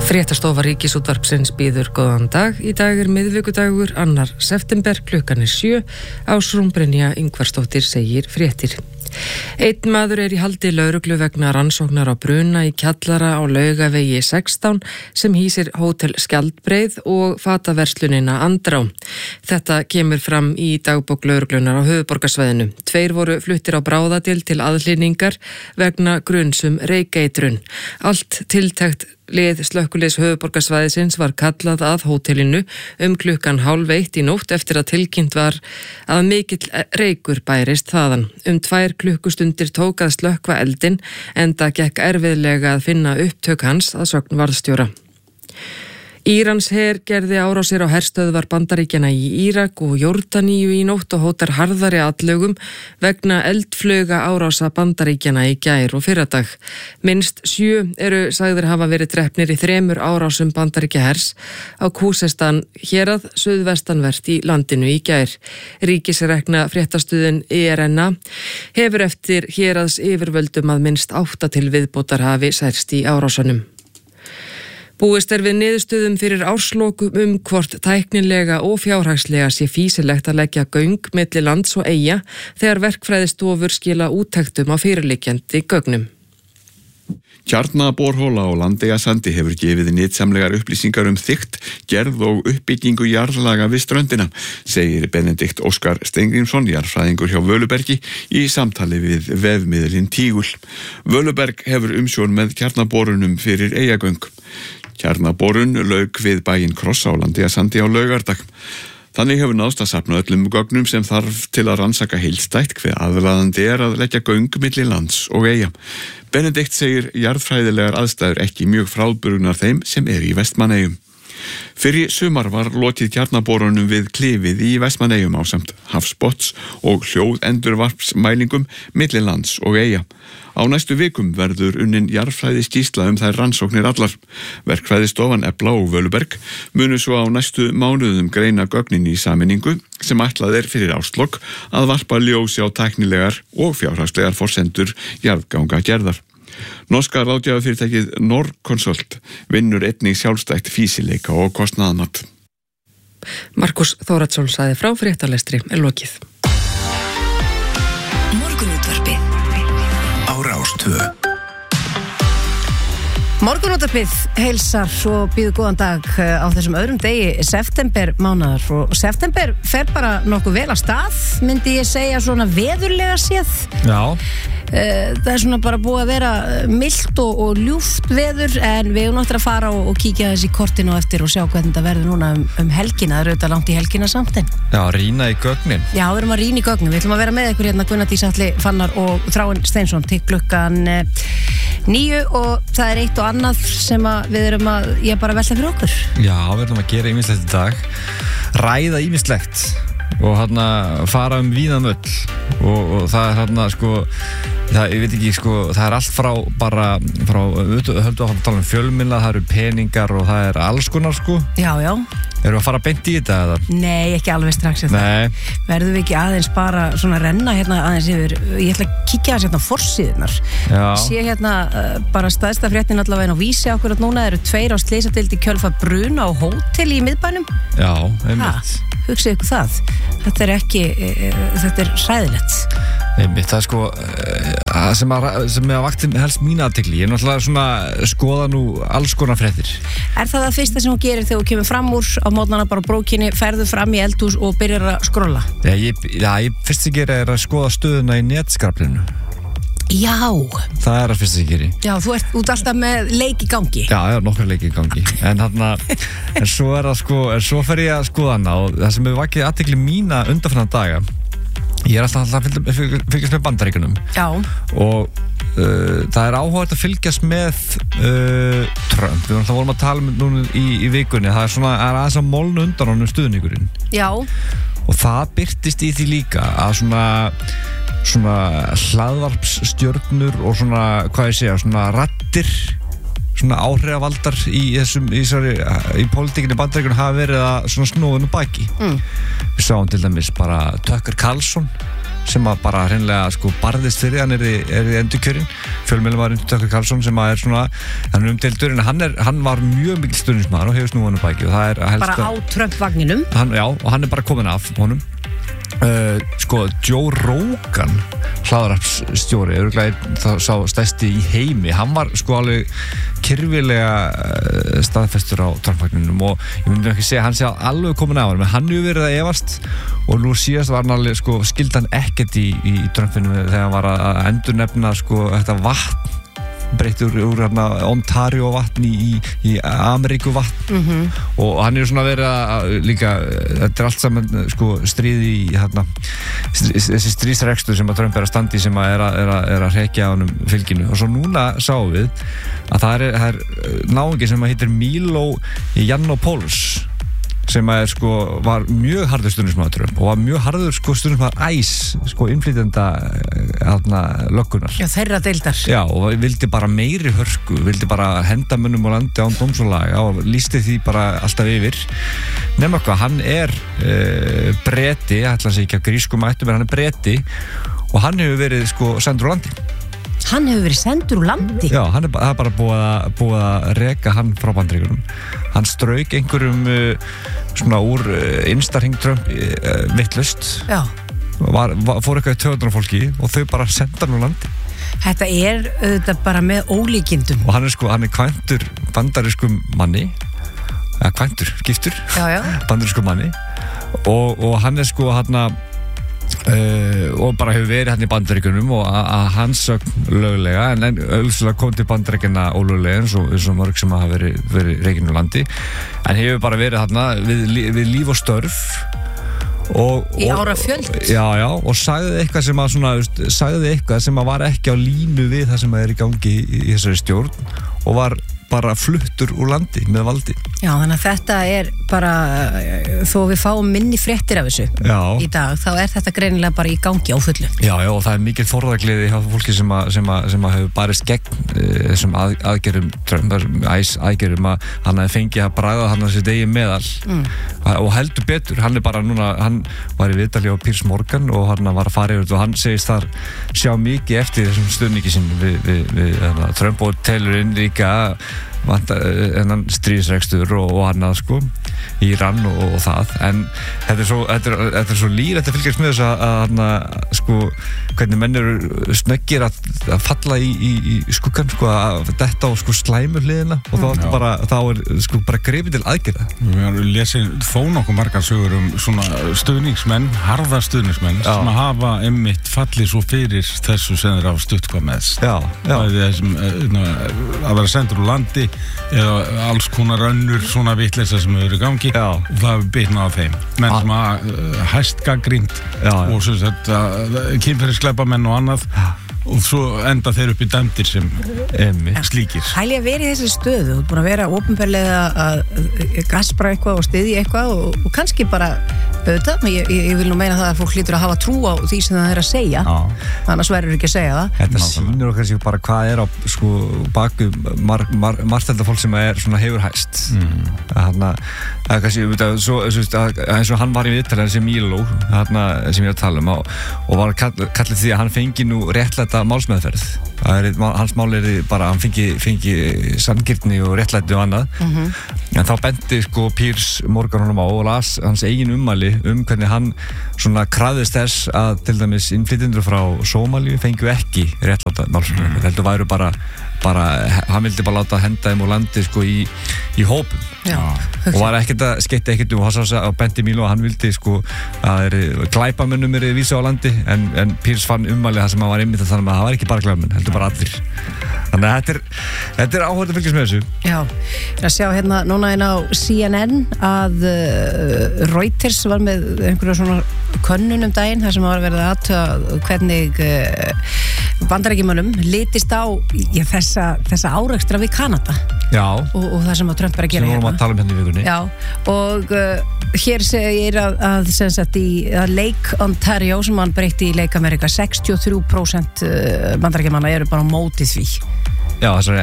Fréttastofa Ríkisútvarpsins býður góðan dag. Í dag miðvikudagur, 2. september, klukkan 7. Ásrún Brynja Ingvarsdóttir segir fréttir. Einn maður í haldi lögreglu vegna rannsóknar á bruna í kjallara á Laugavegi 16 sem hýsir Hótel Skjaldbreið og fataverslunina Andrá. Þetta kemur fram í dagbók lögreglunar á höfuðborgarsvæðinu. 2 voru fluttir á bráðadeild til aðhlynningar vegna grunsum reykeitrun. Allt tiltekt lið slökkviliðs höfuðborgarsvæðisins var kallað að hótelinu klukkan 12:30 í nótt eftir að tilkynnt var að mikill reykur bærist þaðan. 2 klukkustundir tók að slökkva eldinn enda gekk erfiðlega að finna upptök hans að sögn varðstjóra. Írans her gerði árásir á herstöðvar Bandaríkjanna í Írak og Jórdaníu í nótt og hótar harðari atlögum vegna eldfluga árása Bandaríkjanna í gær og fyrradag. Minnst 7 eru sagðir hafa verið drepnir í 3 árásum Bandaríkjahers á Khuzestan hérað suðvestanvert í landinu í gær. Ríkisrekna fréttastuðin IRNA hefur eftir héraðs yfirvöldum að minnst 8 til viðbótar hafi særst í árásunum. Búist við niðurstöðum fyrir árslokum hvort tæknilega og fjárhagslega sé fýsilegt að leggja göng milli lands og eyja þegar verkfræðistofur skila úttektum á fyrirliggjandi gögnum. Tjarnaborhola á Landeyjasandi hefur gefið nytsamlegar upplýsingar þykkt, gerð og uppbyggingu jarðlaga við ströndina, segir Benedikt Óskar Steingrímsson, jarðfræðingur hjá Völubergi, í samtali við vefmiðilinn Tígul. Völuberg hefur umsjón með kjarnaborunum fyrir eyjagöng. Kjarnaborun lauk við bæinn Kross á Landeyjasandi á laugardag. Þannig hefur náðst að safna öllum gögnum sem þarf til að rannsaka heildstætt hve aðlaðandi að leggja göng milli lands og eyja. Benedikt segir jarðfræðilegar aðstæður ekki mjög frábrugðnar þeim sem í Vestmannaeyjum. Fyrir sumar var lokið kjarnaborunum við klifið í Vestmannaeyjum ásamt hafsbotns og hljóðendurvarpsmælingum milli lands og eyja. Á næstu vikum verður unnin jarðfræði skýrsla þær rannsóknir allar. Verkfræðistofan Efla og Völuberg munu svo á næstu mánuðum greina gögnin í sameiningu sem ætlað fyrir árslok að varpa ljósi á tæknilegar og fjárhagslegar forsendur jarðgangagerðar. Norska ráðgjafafyrirtækið Norconsult vinnur einnig sjálfstætt fýsileika og kostnaðarmat. Markus Þóradsson sagði frá fréttalestri lokið. Morgunútvarpið á Rás 2. Morgunútvarpið heilsar og býður góðan dag á þessum öðrum degi september mánaðar og september fer bara nokkuð vel að stað, myndi ég segja svona veðurlega séð. Já. Það svona bara búið að vera milt og ljúft veður en við erum náttúrulega að fara og kíkja þessi kortinu eftir og sjá hvernig þetta verður núna helgina, það er auðvitað langt í helgina samt en. Já, rýna í gögnin. Já, við erum að rýna í gögnin, við ætlum að vera með ykkur hérna Gunnar Dís Atli Fannar og Þráinn Steinsson til klukkan 9 og það er eitt og annað sem við erum að bara velta fyrir okkur. Já, við erum að gera ýmislegt í dag, ræða ýmislegt og fara víðan öll og það er ég veit ekki það er allt frá höldu að tala fjölmiðla, það eru peningar og það er alls konar Já. Erum við að fara beint í þetta eða? Nei, ekki alveg strax Nei. Verðum við ekki aðeins bara svona renna aðeins yfir, ég ætla að kíkja aðeins forsíðunar. Sé bara stærsta fréttin allavega á Vísi akkurat núna, eru 2 á slysadeild í kjölfar bruna á hóteli í miðbænum. Já, einmitt. Hugsið ykkur það. Þetta er hræðilegt. Einmitt, það sem vakti helst mína athygli. Ég er náttúrulega svona skoða nú alls konar fréttir. Er það fyrsta sem þú gerir þegar þú kemur fram úr á mótnana bara brókinni, ferðu fram í eldhús og byrjar að skrolla? Ég fyrst að gera er að skoða stöðuna í netskraplinu. Já. Það er að fyrst að gera. Já, þú ert alltaf með leik í gangi. Já, nokkra leik í gangi. En svo svo fer ég að skoða hana og það sem hefur vakið athygli mína undanfarna daga. Ég er alltaf að fylgjast með Bandaríkjunum. Já. Og það er áhugavert að fylgjast með Trump. Við vorum að tala núna í vikunni. Það er aðeins að molna undan honum stuðningurinn. Já. Og það birtist í því líka að svona hlaðvarpsstjörnur og svona raddir, svona áhrifavaldar í pólitíkinni Bandaríkjunum hafa verið að snúa nú baki. Við sáum til dæmis bara Tucker Carlson sem að bara hreinlega sko barðist fyrir hann er í endurkjörin. Fjölmiðlamaðurinn Tucker Carlson sem að svona, hann umdeildur en hann var mjög mikil stuðningsmaður og hefur snúið baki og það helst bara á Trump-vagninum. Já, og hann bara kominn af honum. Sko Joe Rogan hlaðvarpsstjóri örugglega sá stærsti í heimi, hann var sko alveg kyrfilega staðfestur á Trump-vagninum og ég myndi ekki segja hann sé alveg komin af hann, men hann hefur verið að efast og nú síðast var hann alveg sko skildi hann ekkert í Trump-vagninum þegar hann var að endurnefna sko þetta vatn breytt úr Ontario vatn í Ameríku vatn og hann svona verið að líka, þetta allt saman sko stríði í þessi stríðsrekstur sem að Trump að standi sem að er að hrekja á honum fylginu og svo núna sáum við að það er náungi sem að heitir Milo Yiannopoulos sem að sko var mjög harður stuðningsmaður Trump og var mjög harður sko stuðningsmaður ICE sko innflytjenda löggunar. Já, þeirra deildar. Já, og vildi bara meiri hörku, vildi bara henda mönnum á landi án dómstólaga og lýsti því bara alltaf yfir. Nefnum eitthvað, hann er Breti, ætla að segja ekki af grískum ættum, en hann er Breti og hann hefur verið sko sendur úr landi. Hann hefur verið sendur úr landi? Já, það er bara búið að reka hann frá Bandaríkjunum. Hann strauk einhverjum svona úr Instarhing Trump vittlust. Já. Fór eitthvað í töðunar fólki og þau bara senda hann úr landi. Þetta er auðvitað bara með ólíkindum. Og hann er kvæntur bandarískum manni, kvæntur, giftur, bandarískum manni og hann er sko og bara hefur verið hann í Bandaríkjunum og að hans sögn löglega en auðvitað kom til Bandaríkjana ólöglega eins og mörg sem hafa verið rekin úr landi en hefur bara verið hann við líf og störf í árafjöld og sagði eitthvað sem að var ekki á línu við það sem er í gangi í þessari stjórn og var bara fluttur úr landi með valdi. Já, þannig að þetta er bara þó við fáum minni fréttir af þessu í dag, þá er þetta greinilega bara í gangi á fullu. Já, og það er mikið forðagliði hjá fólki sem hefur barist gegn þessum aðgerðum aðgerðum að hann hefði fengið að bragða hann að sitt eigin meðal og heldur betur, hann er bara núna hann var í viðtali á Piers Morgan og hann var að fara yfir og hann segist þar sjá mikið eftir þessum stuðningi sinn við Trump og telur inn líka enn stríðsrekstur og annað sko Íran og það en þetta er svo lýr þetta fylgjast með þess að sko hvernig menn eru snöggir að falla í skuggan sko að detta á sko slæmu hliðina og þá er sko bara gripið til aðgerða. Við erum lesið þó nokkuð margar sögur svona stuðningsmenn, harða stuðningsmenn sem að hafa einmitt fallið svo fyrir þessu sem þeir hafa stutt hvað með þessum að vera sendur úr landi eða alls konar önnur svona vitleysa sem eru í gangi og það hefur bitnað á þeim menn sem að hæst gagnrýnt og svo þetta kynferðisglæpamenn og annað og svo enda þeir upp í dæmdir sem slíkir. Hæli að vera í þessi stöðu, þú ert búin að vera ópenbarlega að gaspra eitthvað og styðja eitthvað og kannski bara auðvitað, ég vil nú meina það að fólk hlýtur að hafa trú á því sem það er að segja annars verður ekki að segja það. Þetta sýnir okkar sér bara hvað er á sko baku margt þetta fólk sem er svona hefur hæst þannig að kannski eins og hann var í viðtali sem Milo sem ég að tala um og var kallið því að hann fengi nú réttlæta málsmeðferð hans mál er bara hann fengi sanngirni og réttlæti og annað en þá bendi sko Piers Morgan honum á og las hans eigin ummæli hvernig hann svona krafðist þess að til dæmis innflytjendur frá Sómalíu fengju ekki réttlæta málsmeðferð heldur væru bara hann vildi bara láta henda þeim úr landi sko í hópum og var ekkert að skeitta ekkert og hann sá að bendi Milo að hann vildi sko að glæpamönnum eru vísa á landi en Piers fann ummæli það sem hann var einmitt þannig að það var ekki bara glæpamenn heldur bara allir þannig að þetta er áhugavert að fylgjast með þessu. Já, ég er að sjá hérna núna inn á CNN að Reuters var með einhverju svona könnun daginn þar sem var verið að athuga hvernig Bandaríkjamönnum litist á þessa árekstra við Kanada og það sem að Trump er að gera sem vorum að tala hérna í vikunni. Já, og hér segir að sem sagt að Lake Ontario sem hann breytti í Lake America 63% Bandaríkjamanna eru bara á móti því Já, þessari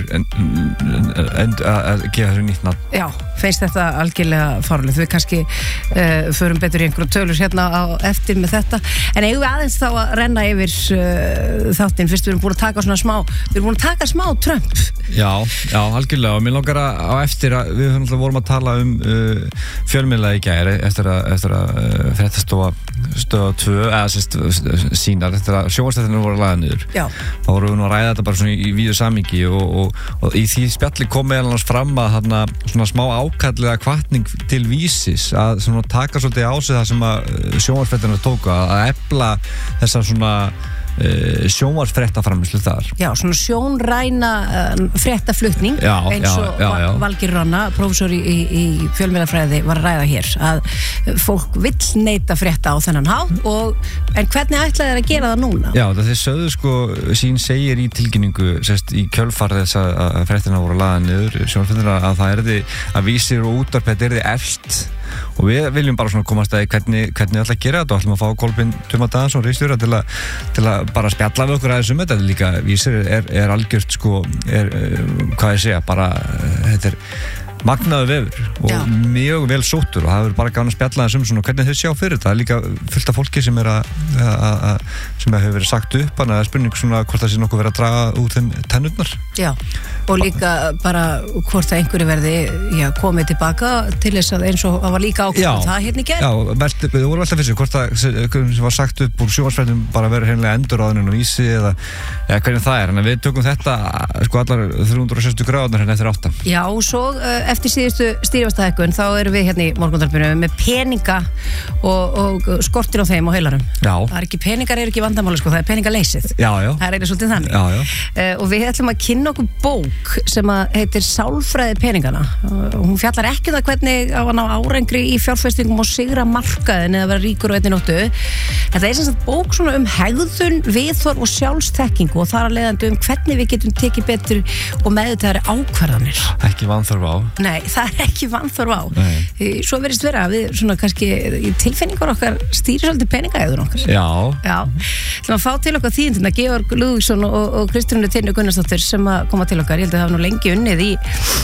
að gefa þessu nýtt nafn. Já, finnst þetta algjörlega fárlegt. Við kannski förum betur í einhverjum tölur hérna á eftir með þetta. En eigum við aðeins þá að renna yfir þáttinn, fyrst við erum búin að taka smá Trump. Já, algjörlega, og mér langar á eftir að við vorum að tala fjölmiðla í gær eftir að fréttastofa Stöð 2 eða sínar eftir að sjónvarpsþættirnir voru lagðir niður. Já. Þá vorum við nú að ræða þetta bara svona í víðu samhengi og í því spjalli kom meðal annars fram að þarna svona smá ákallega hvatning til Vísis að svona taka svolítið á sig það sem að sjónvarpsþættirnir tóku að efla þessa svona sjónvarpsfréttaframleiðslu þar. Já, svona sjónræna fréttaflutning eins og Valgeir Ranna, prófessor í fjölmiðlafræði, var að ræða hér að fólk vill neita frétta á þennan hátt en hvernig ætlaði þeir að gera það núna? Já, þeir sögðu sín segir í tilkynningu í kjölfar þess að fréttina voru lagðar niður sjónvarpsfréttina að það að Vísir og útvarp yrði eflt og við viljum bara svona komast að hvernig ætla að gera þetta og ætlum að fá Kolbeinn Tuma Daðason ritstjóra til að bara spjalla við okkur aðeins þetta líka Vísir er algjört hvað ég segja bara þetta er magnaður vefur og mjög vel sóttur og það verður bara gaman að spjalla þessum svona hvernig þau sjá fyrir þetta. Það er líka fullt af fólki sem hefur verið sagt upp þannig að það er spurning svona hvort það sé nokkuð verið að draga út þeim tennurnar. Já, og líka bara hvort að einhverju verði komið tilbaka til þess að eins og það var líka ákveðið það hérna í gerð. Já, við vorum alltaf fyrir sig hvort það sem var sagt upp úr sjónvarpsfréttum bara verið hreinlega endurráðin og Vísi eða hvernig það er. En við tökum þetta allar 360 gráðunar hérna eftir 8. Já, og svo eftir síðustu stýrivaxtahækkun þá erum við hérna í Morgunútvarpinu með peninga og skortir á þeim og heilarum. Já. Það er ekki peningar, er ekki vandamáli það er peningaleysið. Já. Það er svolítið þannig. Já. Og við ætlum að kynna okkur bók sem heitir Sálfræði peningana. Hún fjallar ekki það hvernig á að ná árangri í fjárfestingum og sigra markaðin eða vera ríkur á einni nóttu. Þetta er sem sagt bók svona hegðun, viðhorf og sjálfsþekkingu og þar að leiðandi hvernig við getum tekið betur og meðvitaðri ákvarðanir. Ekki vanþörf á. Nei, það er ekki vanþörf á. Svo verðist vera að við svona kannski tilfinningar okkar stýri svolítið peningaæður okkar. Já. Það var að fá til okkar þýðindina Georg Lúðvíksson og Kristrúnu Tinnu Gunnarsdóttir sem að koma til okkar. Ég held að það hafa nú lengi unnið í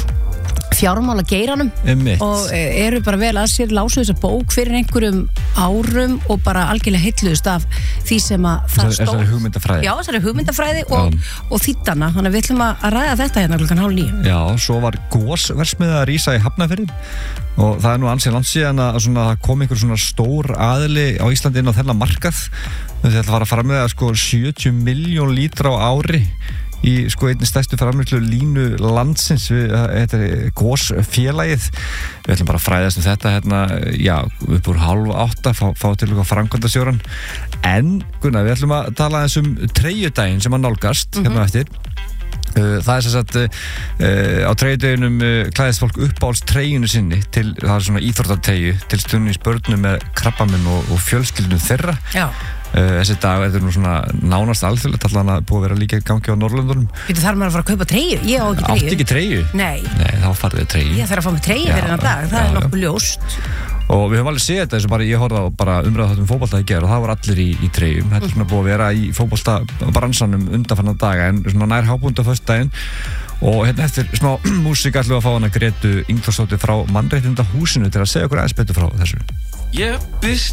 fjármála geiranum og eru bara vel að sér lásu þessa bók fyrir einhverjum árum og bara algjörlega heilluðust af því sem að það stóð. Þessari hugmyndafræði. Já, þessari hugmyndafræði og þýttana. Þannig að við ætlum að ræða þetta hérna klukkan 8:30. Já, svo var Gósverksmiðja að rísa í Hafnarfirði og það er nú ansið landsíðan að það kom einhver svona stór aðili á Íslandi inn á þennan markað. Þetta var að fara með 70 miljón lítra á ári í einni stærstu framleiðslu línu landsins þetta er Gósfélagið. Við ætlum bara að fræðast þetta hérna, upp úr 7:30 fá til okkar framkvæmdastjóran en Gunnar, við ætlum að tala eins treyjudaginn sem að nálgast hérna eftir. Það er sem sagt á treyjudeginum klæðist fólk uppáhalds treyjunu sinni það er svona íþróttatreyju til stuðnings börnum með krabbaminn og fjölskyldunum þeirra. Já. Þessi dag er nú svona nánast alþjóðlegt allan að búið að vera líka í gangi á Norrlöndunum. Þarf maður að fara að kaupa treyju? Ég á ekki treyju. Átti ekki treyju? Nei, þá farið treyju. Ég þarf að fá mig treyju fyrir þennan dag, það er nokkuð ljóst. Og við höfum alveg séð þetta eins og ég horfði á umræðu þáttum fótbolta í gær og það var allir í treyjum. Þetta er svona búið að vera í fótboltabransanum undanfarna daga en svona nær hápunkt á föstudaginn. Og hérna eftir smá músík ætlum við að fá hana Gretu Ingþórsdóttur frá Mannréttindahúsinu til að segja okkur aðeins betur frá þessu.